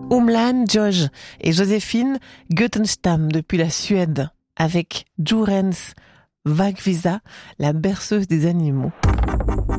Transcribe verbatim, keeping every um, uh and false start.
Umlan Josh et Joséphine Göttenstam depuis la Suède avec Djurens Vagvisa, la berceuse des animaux.